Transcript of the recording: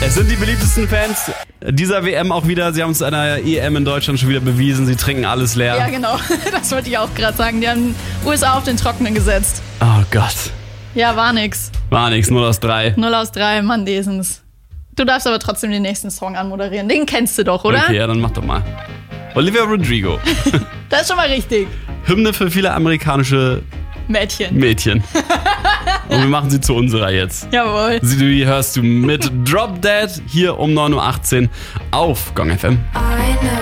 Es sind die beliebtesten Fans dieser WM auch wieder. Sie haben es an der EM in Deutschland schon wieder bewiesen. Sie trinken alles leer. Ja, genau. Das wollte ich auch gerade sagen. Die haben USA auf den Trockenen gesetzt. Oh Gott. Ja, war nix. War nix, 0 aus 3. 0 aus 3, Mann, Desens. Du darfst aber trotzdem den nächsten Song anmoderieren. Den kennst du doch, oder? Okay, ja, dann mach doch mal. Olivia Rodrigo. Das ist schon mal richtig. Hymne für viele amerikanische Mädchen. Und wir machen sie zu unserer jetzt. Jawohl. Sie hörst du mit Drop Dead hier um 9.18 Uhr auf Gong FM.